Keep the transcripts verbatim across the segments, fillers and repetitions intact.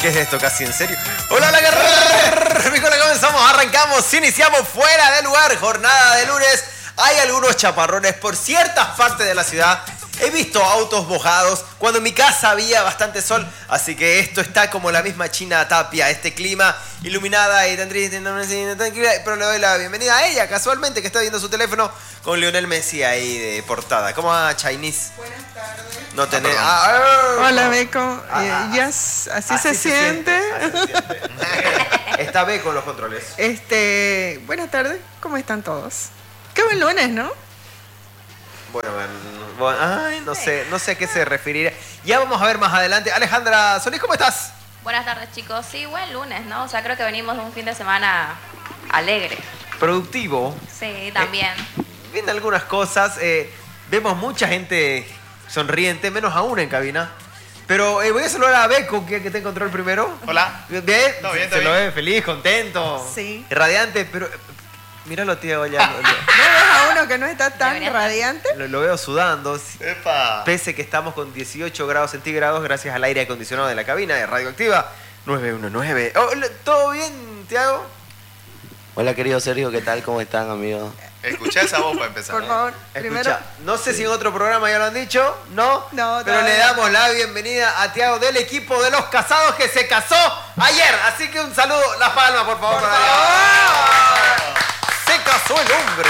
¿Qué es esto? ¿Casi en serio? ¡Hola, la guerrera! Mijola, comenzamos, arrancamos, iniciamos fuera de lugar, jornada de lunes. Hay algunos chaparrones por ciertas partes de la ciudad. He visto autos mojados cuando en mi casa había bastante sol, así que esto está como la misma China Tapia, este clima iluminada y tan triste, tan tranquila, pero le doy la bienvenida a ella, casualmente, que está viendo su teléfono con Lionel Messi ahí de portada. ¿Cómo va, Chinese? Buenas tardes. No tenés... Ah, ah, Hola, Beco. Ah, Eh, ah, ya ah. s- así así, se, se siente. siente, así se siente. Está B con los controles. Este, buenas tardes. ¿Cómo están todos? Qué buen lunes, ¿no? Bueno, bueno, bueno, ay, no sé, no sé a qué se referirá. Ya vamos a ver más adelante. Alejandra Solís, ¿cómo estás? Buenas tardes, chicos. Sí, buen lunes, ¿no? O sea, creo que venimos de un fin de semana alegre. Productivo. Sí, también. Viendo algunas cosas, eh, vemos mucha gente sonriente, menos aún en cabina. Pero eh, voy a saludar a Beco, que, que te encontró el primero. Hola. Bien, Todo bien, se todo lo bien. ve feliz, contento. Sí. Radiante, pero... eh, Míralo, tío, ya. ¿No ves a uno que no está tan Debería estar. radiante? Lo, lo veo sudando. Epa. Pese que estamos con dieciocho grados centígrados gracias al aire acondicionado de la cabina de Radioactiva nueve diecinueve. Oh, ¿todo bien, Tiago? Hola querido Sergio, ¿qué tal? ¿Cómo están amigos? Escuché esa voz para empezar. Por ¿eh? favor, Escucha, primero. no sé si en otro programa ya lo han dicho, ¿no? No, pero todavía le damos la bienvenida a Tiago del equipo de los casados que se casó ayer. Así que un saludo, las palmas, por favor. Por para Tiago. Se casó el hombre.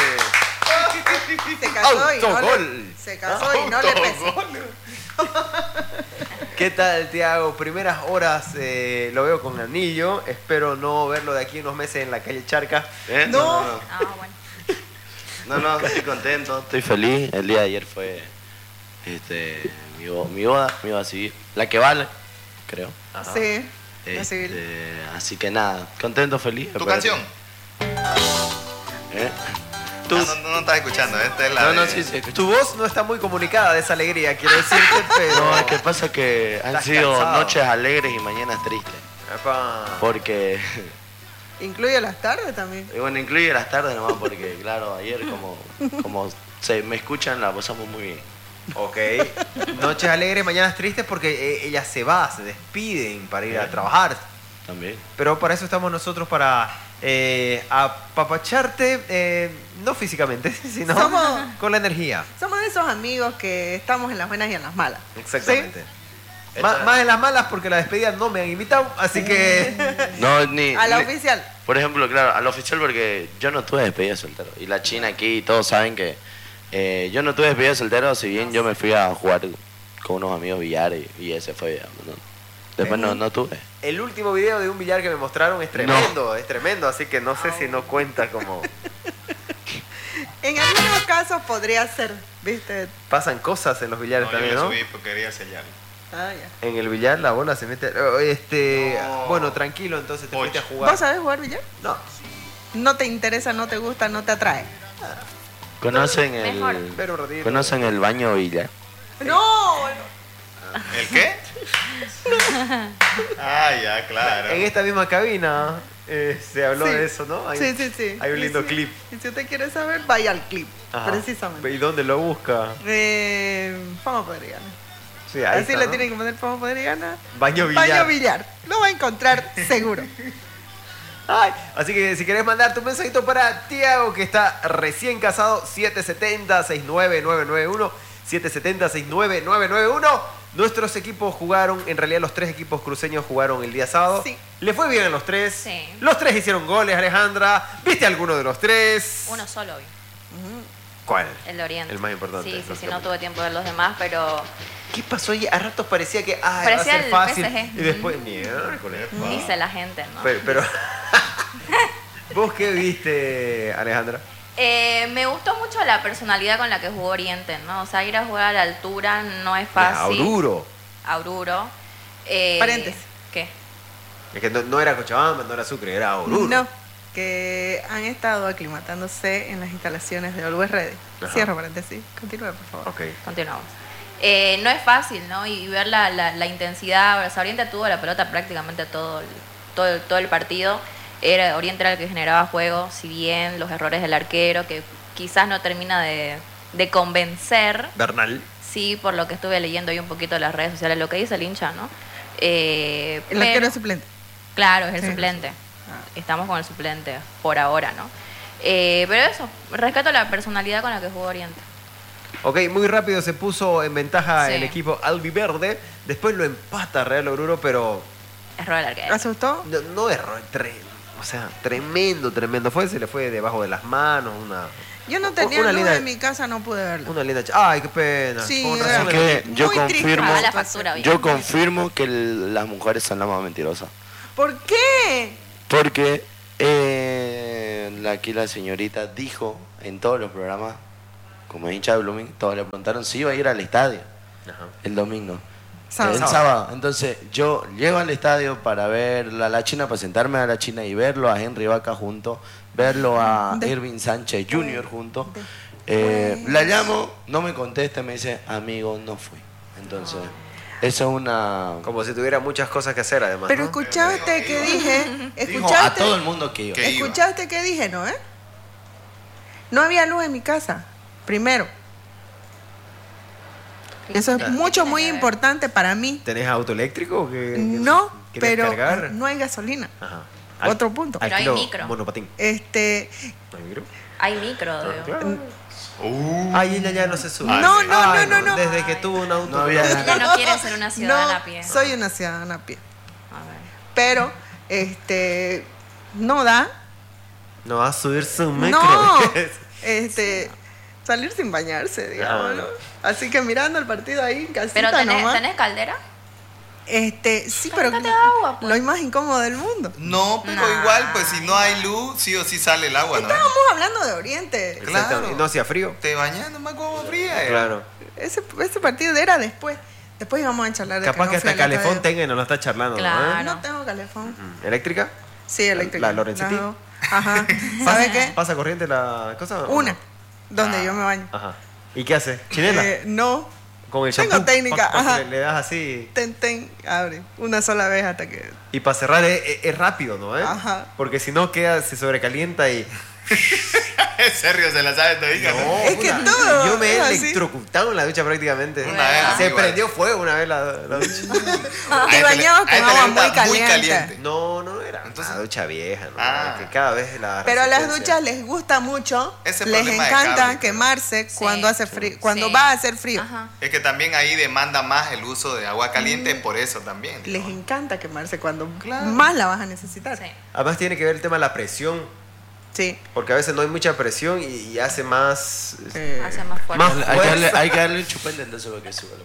Se casó y no Autogol. le, se casó y no le pesa. Autogol. ¿Qué tal, Tiago? Primeras horas eh, lo veo con anillo. Espero no verlo de aquí unos meses en la calle Charca. ¿Eh? No. no, no, Ah, bueno. no, no, no, estoy contento, estoy feliz. El día de ayer fue este, mi, bo- mi boda, mi boda civil, la que vale, creo. Ajá. Sí, la Este, civil. así que nada, contento, feliz. ¿Tu espero canción? que- ¿Eh? Ah, no, no, no estás escuchando. Esta es la No, no, de- sí, sí, escucho. Tu voz no está muy comunicada de esa alegría, quiero decirte, pero... No, es que pasa que han Estás sido cansado. noches alegres y mañanas tristes. Epa. Porque, Incluye las tardes también. y bueno, incluye las tardes nomás, porque claro, ayer como, como se me escuchan, la pasamos muy bien. Ok. Noches alegres, mañanas tristes porque eh, ella se va, se despiden para ir a trabajar. También. Pero para eso estamos nosotros, para eh, apapacharte, eh, no físicamente, sino Somos- con la energía. Somos de esos amigos que estamos en las buenas y en las malas. Exactamente. Má- más en las malas porque la despedida no me han invitado, así que... No, ni, A la ni- oficial. Por ejemplo, claro, al oficial porque yo no tuve despedida de soltero. Y la China aquí, todos saben que eh, yo no tuve despedida de soltero, si bien yo me fui a jugar con unos amigos billar y, y ese fue, digamos, ¿no? Después no, no tuve. El último video de un billar que me mostraron es tremendo, es tremendo, así que no sé si no cuenta como... En algunos casos podría ser, ¿viste? Pasan cosas en los billares No, yo también, le ¿no? subí porque quería sellar. Ah, ya. En el billar la bola se mete... oh, Este... No. Bueno, tranquilo, entonces te Ocho. fuiste a jugar. ¿Vos sabés jugar billar? No, No te interesa, no te gusta, no te atrae. ¿Conocen Mejor. el, pero un ratito. ¿conocen el baño billar? No, ¿El qué? Ah, ya, claro. En esta misma cabina eh, se habló Sí. de eso, ¿no? Hay, sí, sí, sí. Hay un Sí, lindo sí. clip. Y si usted quiere saber, vaya al clip, Ajá. precisamente. ¿Y dónde lo busca? Eh, Fama Podriana. Sí, ahí Así está, le ¿no? tienen que poner Fama Podriana. Baño billar. Baño billar. Lo va a encontrar seguro. Ay, así que si querés mandar tu mensajito para Tiago, que está recién casado, siete siete cero, seis nueve nueve nueve uno, siete siete cero, seis nueve nueve nueve uno. Nuestros equipos jugaron, en realidad los tres equipos cruceños jugaron el día sábado. Sí. Le fue bien a los tres. Sí. Los tres hicieron goles, Alejandra. ¿Viste alguno de los tres? Uno solo hoy, ¿Cuál? el de Oriente. El más importante, Sí, sí, sí, lógicamente. no tuve tiempo de ver los demás, pero ¿Qué pasó ahí? A ratos parecía que ah, Parecía va a ser el fácil. P S G. Y después, miércoles. dice la gente, ¿no? Pero, pero- ¿vos qué viste, Alejandra? Eh, me gustó mucho la personalidad con la que jugó Oriente, ¿no? O sea, ir a jugar a la altura no es fácil. Aururo. A Oruro. Eh, Paréntesis. ¿Qué? Es que no, no era Cochabamba, no era Sucre, era Oruro. No, que han estado aclimatándose en las instalaciones de Always Ready. Ajá. Cierro paréntesis. Continúe, por favor. Ok. Continuamos. Eh, no es fácil, ¿no? Y ver la, la, la intensidad. O sea, Oriente tuvo la pelota prácticamente todo el, todo, el- todo el partido. Era, Oriente era el que generaba juego, si bien los errores del arquero, que quizás no termina de, de convencer, Bernal. sí, por lo que estuve leyendo ahí un poquito en las redes sociales, lo que dice el hincha, ¿no? Eh, El pero- arquero es suplente. Claro, es el Sí. suplente. Estamos con el suplente por ahora, ¿no? Eh, pero eso, rescato la personalidad con la que jugó Oriente. Ok, muy rápido se puso en ventaja Sí. el equipo albiverde. Después lo empata Real Oruro, pero Error del arquero. ¿Asustó? no, no erró. tre- o sea, tremendo, tremendo. Fue, se le fue debajo de las manos. Una, Yo no tenía una luz linda- en mi casa, no pude verlo. Una linda. ch- Ay, qué pena. Sí, Con era- razón Es era- que yo Muy triste. confirmo, Paga la factura bien. yo confirmo que el- las mujeres son las más mentirosas. ¿Por qué? Porque eh, la- aquí la señorita dijo en todos los programas, como es hincha de Blooming, todos le preguntaron si iba a ir al estadio Ajá. el domingo. Sábado. El sábado. Entonces yo llego al estadio para ver a la China, para sentarme a la China y verlo a Henry Vaca junto, verlo a De- Irving Sánchez junior junto. Eh, la llamo, no me contesta, me dice, amigo, no fui. Entonces, eso es una... Como si tuviera muchas cosas que hacer, además. Pero ¿no? escuchaste que dije, Dijo a escuchaste, todo el mundo que iba. Que iba. escuchaste que dije, ¿no? ¿Eh? No había luz en mi casa, primero. Eso es mucho, muy importante para mí. ¿Tenés auto eléctrico? que- que- No, querés pero cargar? no hay gasolina. Ajá. Otro punto. Pero hay alquilo micro. Monopatín. Este, ¿No hay micro? Hay micro, digo. Uh, Ay, ella ya no se sube. Ay, no, sí. no, no, Ay, no, no. Desde que tuvo un auto. No había pero- nada. Ella no quiere ser una ciudadana No, a pie. soy una ciudadana a pie. A ver. Pero, este, no da. No va a subir su micro. No, este, salir sin bañarse, digamos, Ah. ¿no? Así que mirando el partido ahí en casita Pero tenés, nomás. ¿tenés caldera? Este, sí, pero Cálmate agua, pues. lo más incómodo del mundo. no, pero Nah. igual, pues si no hay luz, sí o sí sale el agua, ¿no? Estábamos hablando de Oriente. Exactamente. Claro. No hacía frío. Te bañas nomás como fría. eh. Claro. Ese, ese partido era después. Después íbamos a charlar de Capaz no que fui hasta al estadio. calefón tenga y no lo está charlando, Claro. ¿no? No tengo calefón. ¿Eh? ¿Eléctrica? Sí, eléctrica. ¿La Lorenzetti? Las dos. Ajá. ¿Sabe qué? ¿Pasa corriente la cosa? o no? Una, donde yo me baño. Ajá. ¿Y qué hace? ¿Chinela? Eh, no, Con el tengo shampoo. técnica, Pa- pa- ajá. Le, le das así. ten, ten, abre. Una sola vez hasta que... Y para cerrar es, es- es rápido, ¿no? ¿Eh? Ajá. Porque si no queda, se sobrecalienta y. En serio, se la sabe todavía. Es que todo Yo me he es así. electrocutado en la ducha prácticamente. Una vez, Se igual. prendió fuego una vez la, la ducha. A Te este le- bañabas a con este le agua gusta muy caliente. No, no era. Entonces- Una ducha vieja, ¿no? Ah. Que cada vez la. Pero a las resistencia- duchas les gusta mucho, Ese les problema de encanta cable, creo. quemarse Sí. cuando hace frío, cuando Sí. va a hacer frío. Ajá. Es que también ahí demanda más el uso de agua caliente, por eso también. Les encanta quemarse cuando Claro. más la vas a necesitar. Sí. Además tiene que ver el tema de la presión. Sí. Porque a veces no hay mucha presión y, y hace más. Eh, Hace más fuerte. Más- Hay que darle, hay que darle un chupete entonces para que suba la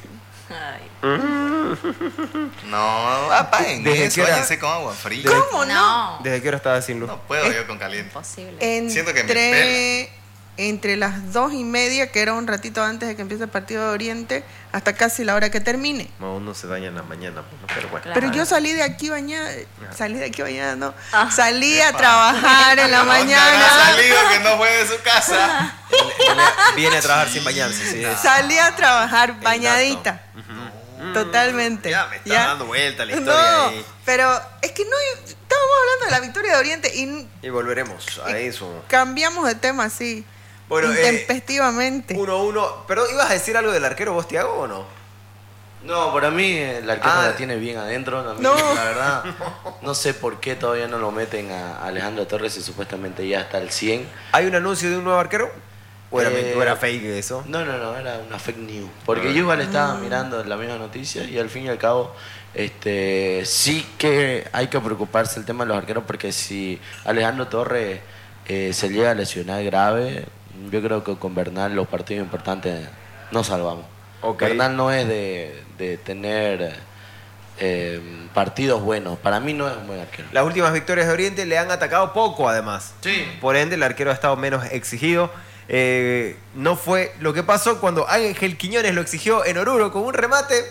música. Ay. No, apaguen ¿Desde eso, qué hora? váyanse con agua fría. ¿Cómo no? No. ¿Desde qué hora estaba sin luz? No puedo yo con caliente. Imposible. Siento que me Entre, entre las dos y media, que era un ratito antes de que empiece el partido de Oriente, hasta casi la hora que termine. No, uno se baña en la mañana, pues, ¿no? Pero bueno. Claro. Pero yo salí de aquí bañada, salí de aquí bañada, no. Ah. Salí a trabajar en la ¿Dónde habrá mañana. salido que no fue de su casa? Viene a trabajar sin bañarse, sí. es- Salí a trabajar dato. bañadita. Totalmente. Ya me está ¿Ya? dando vuelta la historia No, ahí. pero es que no, estábamos hablando de la victoria de Oriente y Y volveremos a eso. cambiamos de tema así, Bueno, eh, intempestivamente. uno, uno. Perdón, ¿ibas a decir algo del arquero vos, Tiago, o no? No, para mí el arquero Ah. la tiene bien adentro. A mí, No. La verdad, no sé por qué todavía no lo meten a Alejandro Torres y supuestamente ya está al cien. ¿Hay un anuncio de un nuevo arquero? ¿O era, Eh, o era fake eso? No, no, no, era una fake news. Porque yo igual estaba mirando la misma noticia y al fin y al cabo este sí que hay que preocuparse el tema de los arqueros porque si Alejandro Torres eh, se llega a lesionar grave, yo creo que con Bernal los partidos importantes no salvamos. Ok. Bernal no es de, de tener eh, partidos buenos. Para mí no es un buen arquero. Las últimas victorias de Oriente le han atacado poco, además. Sí. Por ende, el arquero ha estado menos exigido. Eh, no fue lo que pasó cuando Ángel Quiñones lo exigió en Oruro con un remate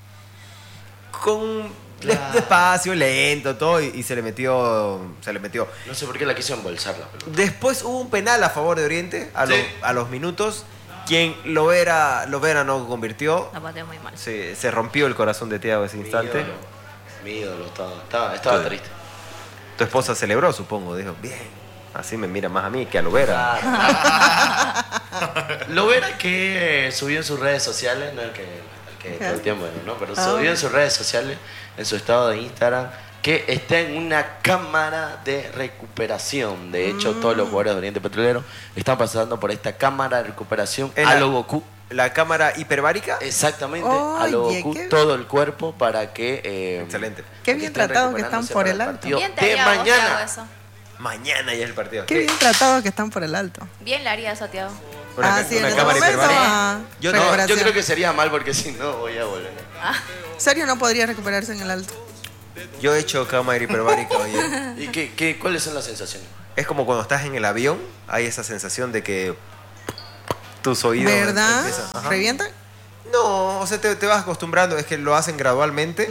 con des- Claro. despacio, lento, todo, y, y se le metió. Se le metió. No sé por qué la quiso embolsar la pelota. Después hubo un penal a favor de Oriente a, Sí. los, a los minutos. Quien lo vera, lo vera no convirtió. La pateó muy mal. Se, se rompió el corazón de Tiago ese Mi instante. ídolo, mi ídolo, estaba, estaba, estaba Sí. triste. Tu esposa celebró, supongo. Dijo, bien. Así me mira más a mí que a lo vera. Lo verá que subió en sus redes sociales, no el que, el que todo el tiempo, ¿no? Pero Ah. subió en sus redes sociales, en su estado de Instagram, que está en una cámara de recuperación. De hecho, Mm. todos los jugadores de Oriente Petrolero están pasando por esta cámara de recuperación En a la- lo Goku. La cámara hiperbárica. Exactamente, a lo Oye, Goku, qué- todo el cuerpo para que... eh, Excelente. Qué bien estén tratados que están recuperándose por para el alto. partido Bien te de haría vos, mañana. Thiago, eso. Mañana ya es el partido. Qué bien tratados que están por el alto. Bien le haría eso, Thiago. Una, ah, ca- sí, en una ese cámara momento, hiperbárica. ah, Yo no, No, yo recuperación. creo que sería mal porque si no voy a volver. Sergio no podría recuperarse en el alto. Yo he hecho cámara hiperbárica, oye. ¿Y qué, qué, cuáles son las sensaciones? Es como cuando estás en el avión, hay esa sensación de que tus oídos ¿Verdad? empiezan- ajá. ¿Revientan? No, o sea, te, te vas acostumbrando, es que lo hacen gradualmente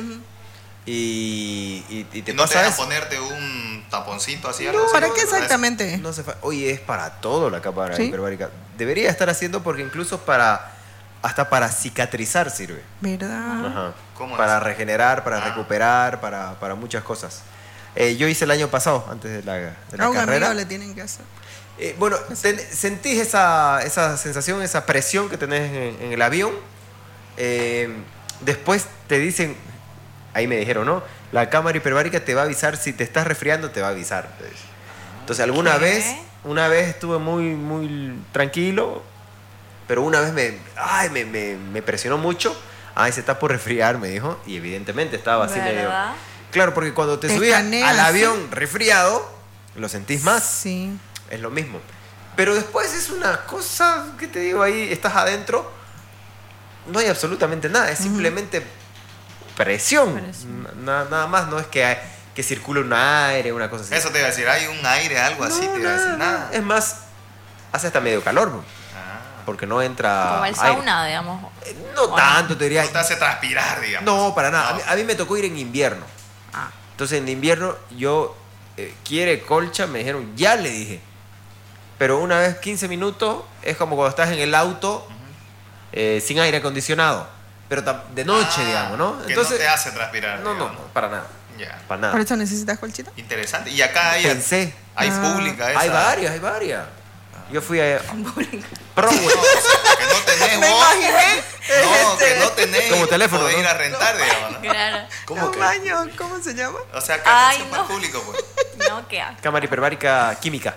y, y, y te ¿No te pasa dejan eso. ponerte un taponcito así? No, algo así? ¿Para qué ¿No? exactamente? No se fa- Oye, es para todo la cámara ¿Sí? hiperbárica. Debería estar haciendo porque incluso para hasta para cicatrizar sirve. ¿Verdad? Ajá. ¿Cómo Para es? regenerar, para Ah. recuperar, para, para muchas cosas. Eh, yo hice el año pasado, antes de la, de la A un carrera. amigo le tienen que hacer. Eh, bueno, ten- sentís esa, esa sensación, esa presión que tenés en, en el avión. Eh, después te dicen, ahí me dijeron, ¿no? La cámara hiperbárica te va a avisar si te estás resfriando, te va a avisar. te dice. Entonces, alguna ¿Qué? vez, una vez estuve muy, muy tranquilo, pero una vez me, ay, me, me, me presionó mucho. Ay, se está por resfriar, me dijo. Y evidentemente estaba así medio. ¿Verdad? Claro, porque cuando te, Te subías escanea, al ¿sí? avión resfriado, lo sentís más. Sí. Es lo mismo. Pero después es una cosa, ¿qué te digo? Ahí estás adentro, no hay absolutamente nada, es simplemente presión. Presión. Na- nada más, no es que, hay- que circule un aire, una cosa así. Eso te iba a decir, hay un aire, algo así, No, te iba a decir, nada, nada. nada. Es más, hace hasta medio calor, bro, Ah. porque no entra Como el aire. sauna, digamos. Eh, No ¿O tanto, te diría. No te hace transpirar, digamos. No, para nada. No. A, mí, a mí me tocó ir en invierno. Ah. Entonces en invierno yo, eh, ¿quiere colcha? Me dijeron, ya le dije. Pero una vez quince minutos es como cuando estás en el auto eh, sin aire acondicionado. Pero tam- de noche, Ah, digamos, ¿no? Que Entonces, no te hace transpirar. no, no, digamos. no, para nada. Ya. Para ¿Por nada. eso necesitas colchita? Interesante. Y acá hay, Pensé. hay Ah. pública esa. Hay varias, hay varias. Yo fui a Bullying. Pro, No, o sea, que no tenés Me vos. imaginé. No, que no tenés. Como teléfono, podés ¿no? ir a rentar, digamos, ¿no? Claro. ¿Cómo Un que? baño, ¿cómo se llama? O sea, acá Ay, atención para no. el público, pues. No, qué asco. cámara hiperbárica química.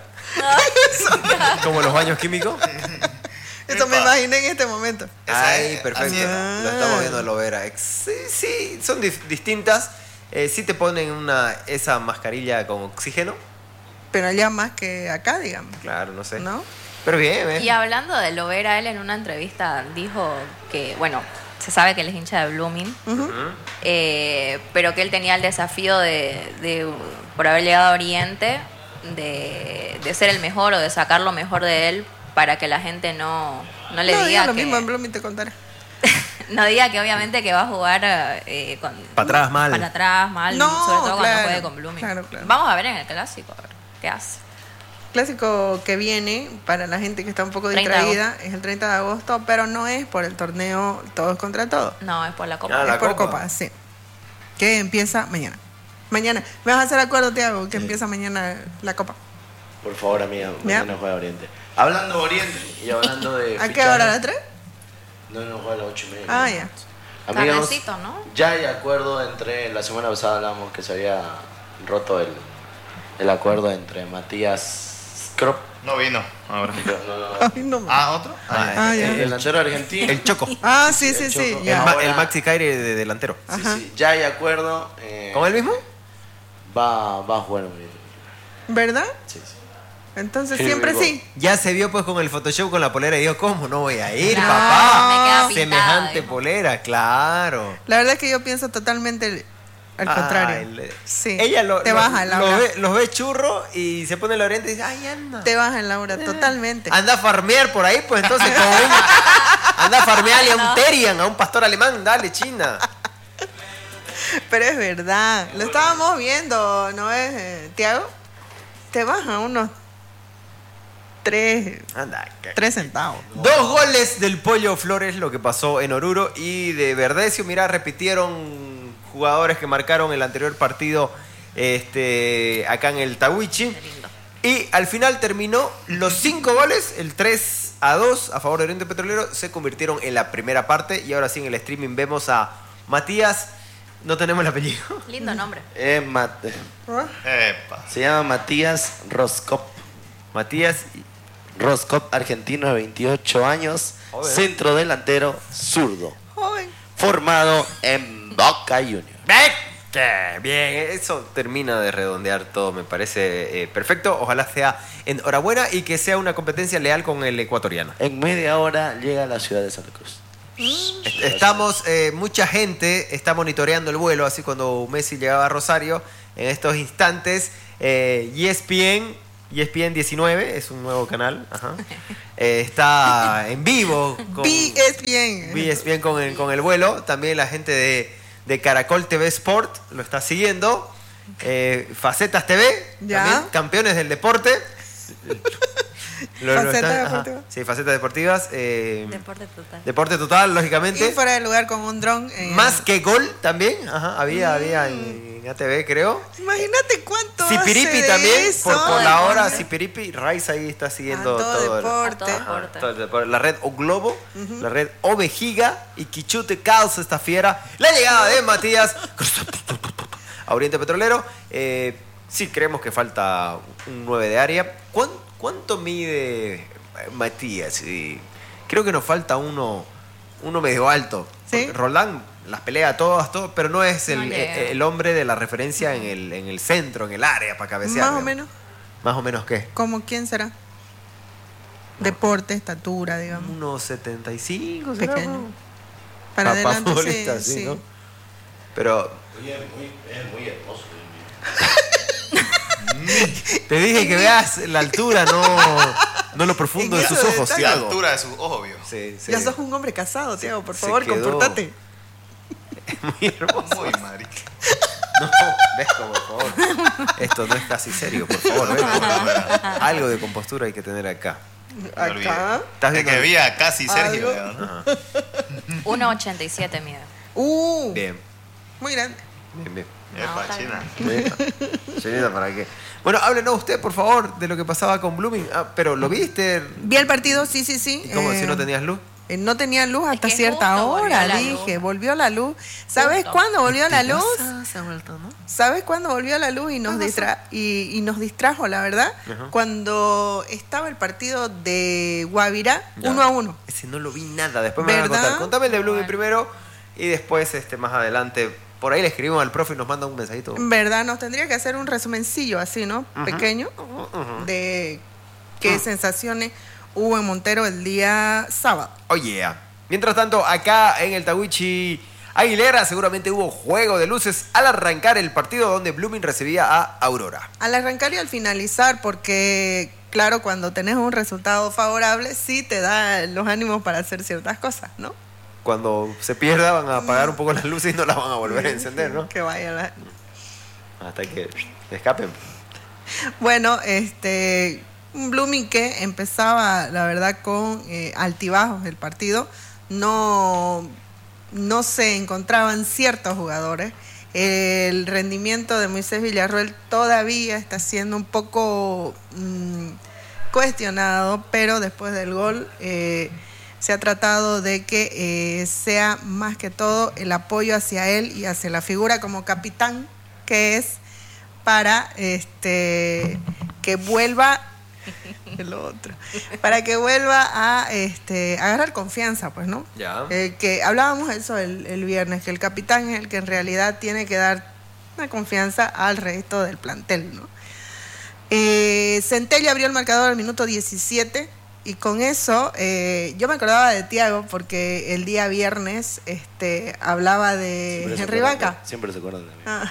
Como los baños químicos. Eso me Epa. imaginé en este momento. Esa Ay, es- perfecto. así es. Lo estamos viendo en Lovera. Ex- Sí, sí, son dif- distintas. Eh, sí te ponen una esa mascarilla con oxígeno. Pero allá más que acá, digamos. Claro, no sé. ¿No? Pero bien, ¿eh? Y hablando de Lovera, él en una entrevista dijo que, bueno, se sabe que él es hincha de Blooming, Ujú. eh, pero que él tenía el desafío de, de, por haber llegado a Oriente, de, de ser el mejor o de sacar lo mejor de él para que la gente no, no le no, diga lo que, mismo en Blooming te contaré. no diga que obviamente que va a jugar eh, con, Pa' atrás mal. para atrás mal, No, sobre todo cuando claro, juegue con Blooming. claro, claro. Vamos a ver en el clásico, a ver qué hace. Clásico que viene para la gente que está un poco treinta de distraída es el treinta de agosto, pero no es por el torneo Todos contra Todos. No, es por la Copa. Ah, es la por Copa. Copa, sí. Que empieza mañana. Mañana. ¿Me vas a hacer acuerdo, Tiago, que empieza mañana la Copa? Por favor, amiga, ¿Ya? mañana juega Oriente. Hablando de Oriente y hablando de. ¿A qué fichajes- hora? ¿A las tres? No, no, juega a las ocho y media. Ah, ya. Amigos, Tardecito, ¿no? ya hay acuerdo entre. La semana pasada hablamos que se había roto el, el acuerdo entre Matías Krop. No vino ahora. No, no, no. Ay, no más. Ah, ¿otro? Ah, Ah, el, ya. el delantero argentino. El Choco. Ah, sí, sí, El sí. Choco. El, Ya. ma- Ahora- el Maxi Caire de delantero. Sí, Ajá. sí, ya hay acuerdo. eh, ¿Con él mismo? Va, va a jugar en Oriente. ¿Verdad? Sí, sí. Entonces Sí, siempre digo, sí. Ya se vio pues con el Photoshop con la polera y dijo, ¿cómo no voy a ir, Claro, papá? me queda pintada, Semejante dijo. polera, claro. La verdad es que yo pienso totalmente el- al Ay, contrario. le- Sí. Ella lo, te lo- baja el lo aura. ve- los ve churro y se pone la oriente y dice, ay, anda. Te baja el aura, totalmente. Anda a farmear por ahí, pues entonces con un- anda a farmearle a un Terian, a un pastor alemán, dale, China. Pero es verdad. Lo estábamos viendo, ¿no es, eh, Tiago? Te baja unos tres, Anda, que- tres centavos. Dos goles del Pollo Flores, lo que pasó en Oruro, y de Verdecio, mira, repitieron jugadores que marcaron el anterior partido este, acá en el Tawichi. Qué lindo. Y al final terminó los cinco goles, el tres a dos a favor de Oriente Petrolero se convirtieron en la primera parte y ahora sí en el streaming vemos a Matías, no tenemos el apellido. Lindo nombre. Eh, Mat- Epa. se llama Matías Roskop. Matías Roskop, argentino de veintiocho años, Joder. centro delantero zurdo, Joven. formado en Boca Juniors. Vete. Bien, eso termina de redondear todo, me parece eh, perfecto. Ojalá sea enhorabuena y que sea una competencia leal con el ecuatoriano. En media hora llega a la ciudad de Santa Cruz. Est- Estamos, eh, mucha gente está monitoreando el vuelo, así cuando Messi llegaba a Rosario, en estos instantes, eh, E S P N, E S P N diecinueve, es un nuevo canal, ajá, eh, está en vivo con B es bien. E S P N con el, con el vuelo, también la gente de, de Caracol T V Sport lo está siguiendo, eh, Facetas T V, Ya. también, campeones del deporte. Lo- lo Facetas están- ajá, deportivas. sí, facetas deportivas. eh, Deporte total. Deporte total, lógicamente. Y fuera de lugar con un dron. en- Más que gol también. Ajá, había, Mm. había en, en A T V, creo. Imagínate cuánto Cipiripi hace de también. eso. Por, por Todo la hora, deporte. Cipiripi. Rice ahí está siguiendo Ah, todo todo. el- deporte. A todo Ajá, deporte. todo el deporte. La red O Globo, la red O Vejiga y Quichute Calza esta fiera. La llegada de Matías a Oriente Petrolero. Eh, sí, creemos que falta un nueve de área. ¿Cuán- ¿Cuánto mide eh, Matías? Y creo que nos falta uno, uno medio alto. ¿Sí? Porque Roldán las pelea todas, todo, pero no es el, No llega. el- el hombre de la referencia en el, en el centro, en el área para cabecear. Más o digamos. menos. ¿Más o menos qué? ¿Cómo quién será? Deporte, estatura, digamos. Unos setenta y cinco, ¿será? Pequeño. Para Pa- pa adelante, sí, futbolista, sí, sí. ¿no? Pero Es muy hermoso. te dije que veas la altura, no, no lo profundo En de sus eso ojos, detalle. La Thiago. altura de sus ojos, vio. Sí, sí. Ya sos un hombre casado, Tiago, por se favor, quedó- compórtate. Muy hermoso. Muy marica. No, Vesco, por favor. Esto no es casi serio, por favor, Vesco. Algo de compostura hay que tener acá. No me olvidé. Acá. ¿Estás Es viendo? que vi a casi Sergio. Algo. ¿no? uno ochenta y siete mide. Uh, Bien, muy grande. bien, bien. No, Epa, está China. Chinita, ¿para qué? Bueno, háblenos usted, por favor, de lo que pasaba con Blooming. Ah, pero ¿lo viste? Vi el partido, sí, sí, sí. ¿Y cómo eh, si no tenías luz? eh, no tenía luz hasta que cierta justo volvió hora, la dije. luz. Volvió la luz. ¿Sabes Justo. cuándo volvió la luz? Se ha vuelto, ¿no? ¿Sabes cuándo volvió la luz y nos, distra y, y nos distrajo, la verdad? Ajá. Cuando estaba el partido de Guavirá, Ya. uno a uno. Ese no lo vi nada. Después me van a ¿Verdad? contar. Contame el de Blooming Bueno. primero y después, este, más adelante, por ahí le escribimos al profe y nos manda un mensajito. En verdad, nos tendría que hacer un resumencillo así, ¿no? Pequeño, de qué sensaciones hubo en Montero el día sábado. Oye, yeah. Mientras tanto, acá en el Tawichi Aguilera seguramente hubo juego de luces al arrancar el partido donde Blooming recibía a Aurora. Al arrancar y al finalizar, porque claro, cuando tenés un resultado favorable, sí te da los ánimos para hacer ciertas cosas, ¿no? Cuando se pierda van a apagar un poco las luces y no las van a volver a encender, ¿no? Que vaya la... Hasta que escapen. Bueno, este, un Blooming que empezaba, la verdad, con eh, altibajos el partido. No, no se encontraban ciertos jugadores. El rendimiento de Moisés Villarroel todavía está siendo un poco mm, cuestionado, pero después del gol eh, se ha tratado de que eh, sea más que todo el apoyo hacia él y hacia la figura como capitán que es, para este que vuelva el otro para que vuelva a este agarrar confianza, pues, ¿no? Ya. Eh, que hablábamos eso el, el viernes, que el capitán es el que en realidad tiene que dar una confianza al resto del plantel, ¿no? Eh, Centella abrió el marcador al minuto diecisiete y con eso eh, yo me acordaba de Thiago porque el día viernes este hablaba de Siempre se Henry acuerdan Vaca. de- Siempre se acuerdan de mí. Ah.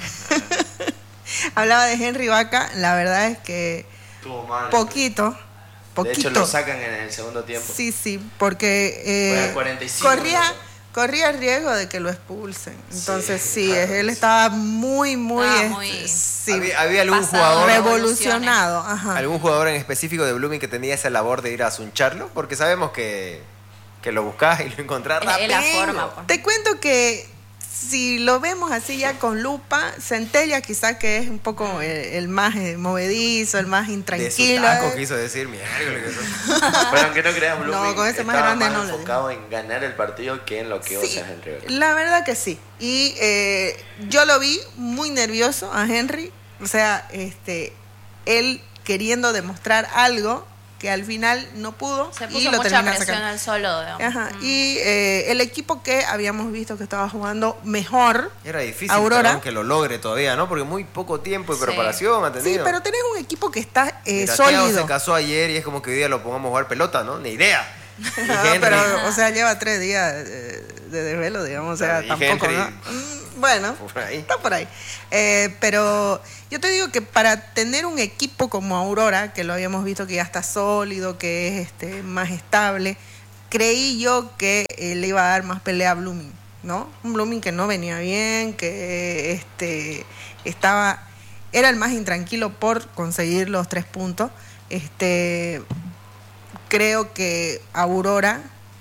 Hablaba de Henry Vaca, la verdad es que Estuvo mal. poquito, De poquito. hecho, lo sacan en el segundo tiempo. Sí, sí, porque eh, Fue al cuarenta y cinco corría, minutos. corría el riesgo de que lo expulsen. Entonces sí, Sí, claro, él sí. estaba muy, muy, Estaba este, muy sí, Había, había algún pasado. jugador, revolucionado. Ajá. algún jugador en específico de Blooming que tenía esa labor de ir a azuncharlo, porque sabemos que, que lo buscás y lo encontrás Es- es la rápido. forma, pues. Te cuento que si lo vemos así ya con lupa, Centella quizás que es un poco el, el más eh, movedizo, el más intranquilo. De su taco eh. quiso decir, miércoles. Pero aunque no creas, Blooming No, con ese más estaba grande más no lo enfocado en ganar el partido que en lo que vos Sí, seas Henry. la verdad que sí. Y eh, yo lo vi muy nervioso a Henry, o sea, este, él queriendo demostrar algo que al final no pudo Se y puso lo mucha termina presión sacando. al solo, digamos. Ajá. Mm. Y eh, el equipo que habíamos visto que estaba jugando mejor, Era difícil Aurora. perdón, que lo logre todavía, ¿no? Porque muy poco tiempo de Sí. preparación ha tenido. sí, pero tenés un equipo que está eh, Mira, Thiago sólido. se casó ayer y es como que hoy día lo pongamos a jugar pelota, ¿no? Ni idea. Y Ah, Henry- pero, o sea, lleva tres días de, de desvelo, digamos, o sea, Y tampoco, Henry- ¿no? Mm, Bueno, Por ahí. está por ahí. Eh, pero yo te digo que para tener un equipo como Aurora, que lo habíamos visto que ya está sólido, que es este más estable, creí yo que eh, le iba a dar más pelea a Blooming, ¿no? Un Blooming que no venía bien, que este estaba, era el más intranquilo por conseguir los tres puntos. Este, creo que Aurora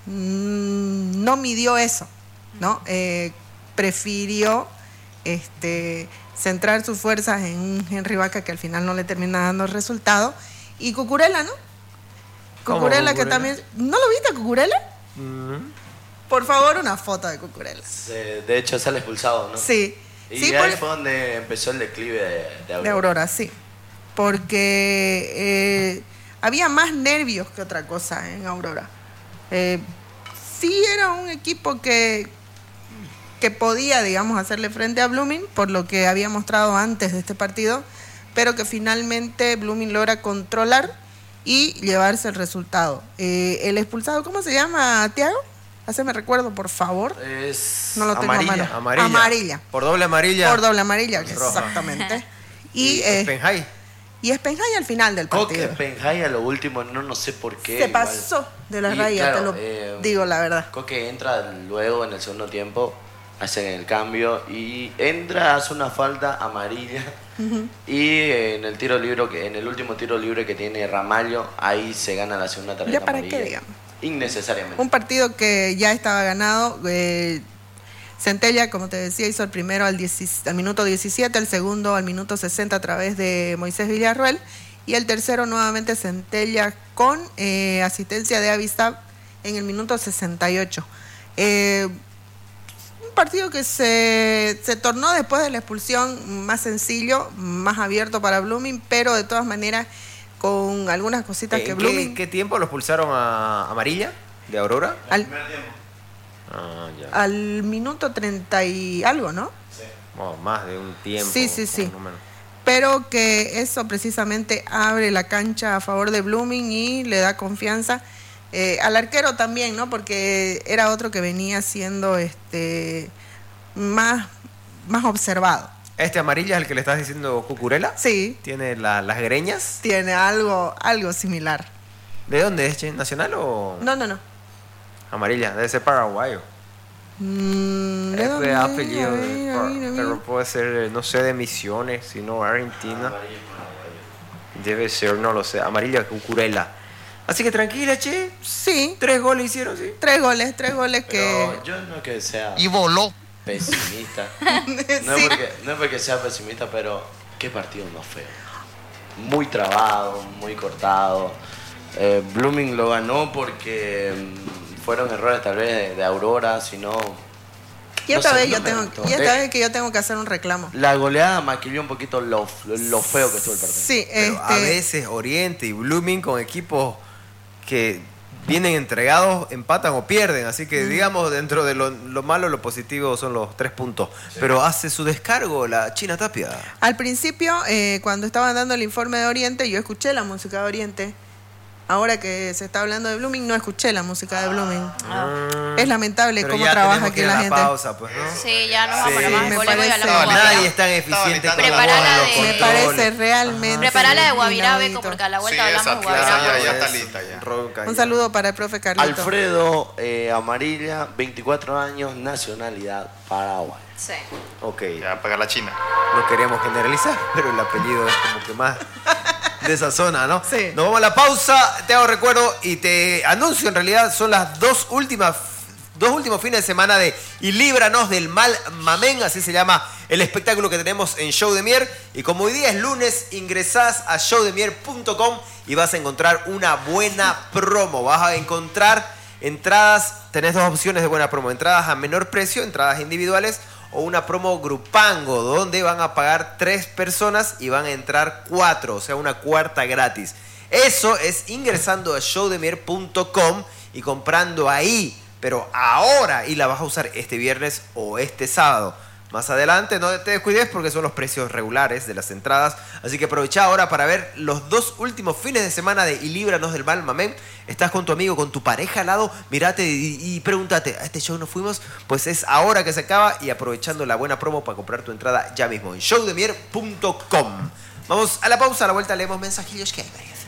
mm, no midió eso, ¿no? Eh, prefirió este, centrar sus fuerzas en un Henry Vaca que al final no le termina dando el resultado. Y Cucurella, ¿no? ¿Cómo Cucurella que Cucurella? también... ¿No lo viste a Cucurella? Mm. Por favor, una foto de Cucurella. Se- de hecho, sale expulsado, ¿no? Sí. Y sí, ahí por- fue donde empezó el declive de, de Aurora. de Aurora, sí. Porque eh, había más nervios que otra cosa en Aurora. Eh, sí era un equipo que, que podía, digamos, hacerle frente a Blooming, por lo que había mostrado antes de este partido, pero que finalmente Blooming logra controlar y llevarse el resultado. Eh, el expulsado, ¿cómo se llama, Thiago? Haceme recuerdo, por favor. Es No lo tengo a amarilla. mano. Amarilla. Amarilla. Por doble amarilla. Por doble amarilla, Roja. exactamente. Y, Y eh, Spenhai. y Spenhai al final del Coque partido. Penjay a lo último, no, no sé por qué. Se igual. pasó de la Y, raya, claro, te lo eh, digo la verdad. Coque entra luego en el segundo tiempo, hacen el cambio y entra, hace una falta amarilla. Y en el tiro libre, que en el último tiro libre que tiene Ramallo, ahí se gana la segunda tarjeta ¿Ya para amarilla. qué, digamos? Innecesariamente. Un partido que ya estaba ganado. Eh, Centella, como te decía, hizo el primero al, diez, al minuto diecisiete, el segundo al minuto sesenta a través de Moisés Villarruel y el tercero nuevamente Centella con eh, asistencia de Avistab en el minuto sesenta y ocho. Eh, un partido que se, se tornó después de la expulsión más sencillo, más abierto para Blooming, pero de todas maneras con algunas cositas que ¿En Blooming... qué, qué tiempo lo expulsaron a Amarilla de Aurora? al, Ah, ya. al minuto treinta y algo, ¿no? Bueno, más de un tiempo. Sí, sí, sí. más o menos. Pero que eso precisamente abre la cancha a favor de Blooming y le da confianza eh, al arquero también, ¿no? Porque era otro que venía siendo este más, más observado. ¿Este amarilla es el que le estás diciendo Cucurella? Sí, ¿Tiene la- las greñas? tiene algo, algo similar. ¿De dónde es, che? ¿Nacional o...? No, no, no. Amarilla, debe ser paraguayo. Mm, ¿de Es dónde? de apellido, A de- ver, a por- ver, a ver. pero puede ser, no sé, de Misiones, sino Argentina. Debe ser, no lo sé. Amarilla Cucurella. Así que tranquila, che. Sí, Tres goles hicieron, sí. tres goles, tres goles Pero que... yo no que sea Y voló. pesimista. No, Sí. es porque, no es porque sea pesimista, pero qué partido más feo. Muy trabado, muy cortado. Eh, Blooming lo ganó porque mm, fueron errores tal vez de, de Aurora, sino... Y no esta sé, vez no yo me tengo, gustó. y esta Eh, vez que yo tengo que hacer un reclamo. La goleada maquilló un poquito lo, lo feo que estuvo el partido. Sí, Pero a este, veces Oriente y Blooming con equipos que vienen entregados, empatan o pierden. Así que digamos, dentro de lo, lo malo, lo positivo son los tres puntos. Pero hace su descargo la China Tapia. al principio, eh, cuando estaban dando el informe de Oriente, yo escuché la música de Oriente. Ahora que se está hablando de Blooming, no escuché la música de Blooming. Es lamentable Pero cómo ya trabaja tenemos que aquí ir a la la gente. pausa, pues, ¿no? Sí, ya nos Sí. vamos a Me más goles y a la parece- Guavirá. Nadie es tan eficiente con la Preparala voz en los de- Me controles. parece realmente. Preparala de Guavirá, Beco, inaudito. porque a la Sí, vuelta hablamos esa de clase Guavirá. ya, ya está Es lista ya. ronca Un ya. saludo para el profe Carlito. Alfredo eh, Amarilla, veinticuatro años, nacionalidad Paraguay. Sí. Ok, Ya paga la China. no queremos generalizar, pero el apellido es como que más de esa zona, ¿no? Sí. Nos vamos a la pausa, te hago recuerdo y te anuncio, en realidad son las dos últimas dos últimos fines de semana de Y líbranos del mal mamén, así se llama el espectáculo que tenemos en Show de Mier. Y como hoy día es lunes, ingresás a show de mier punto com y vas a encontrar una buena promo. Vas a encontrar entradas, tenés dos opciones de buena promo: entradas a menor precio, entradas individuales, o una promo grupango, donde van a pagar tres personas y van a entrar cuatro, o sea, una cuarta gratis. Eso es ingresando a show de mier punto com y comprando ahí, pero ahora, y la vas a usar este viernes o este sábado. Más adelante, no te descuides porque son los precios regulares de las entradas. Así que aprovecha ahora para ver los dos últimos fines de semana de Y líbranos del mal mamén. Estás con tu amigo, con tu pareja al lado, mirate y, y pregúntate, ¿a este show no fuimos? Pues es ahora que se acaba y aprovechando la buena promo para comprar tu entrada ya mismo en show de mier punto com. Vamos a la pausa, a la vuelta leemos mensajillos que hay varios.